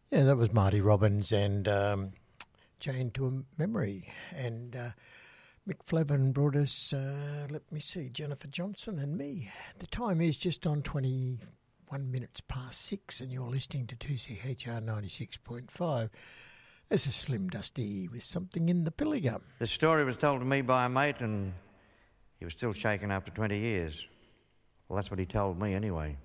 Yeah, that was Marty Robbins and Jane to a Memory. And Mick Flavin brought us, let me see, Jennifer Johnson and me. The time is just on 21 minutes past 6 and you're listening to 2CHR 96.5. This is Slim Dusty with Something in the Pilligum. The story was told to me by a mate and he was still shaken after 20 years. Well, that's what he told me anyway.